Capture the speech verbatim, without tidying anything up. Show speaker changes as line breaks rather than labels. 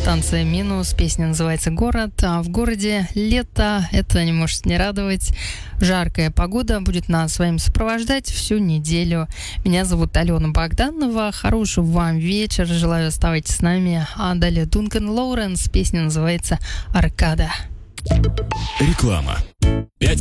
станция «Минус». Песня называется «Город». А в городе лето. Это не может не радовать. Жаркая погода будет нас с вами сопровождать всю неделю. Меня зовут Алена Богданова. Хорошего вам вечера. Желаю, оставайтесь с нами. А далее Дункан Лоуренс. Песня называется «Аркада».
Реклама.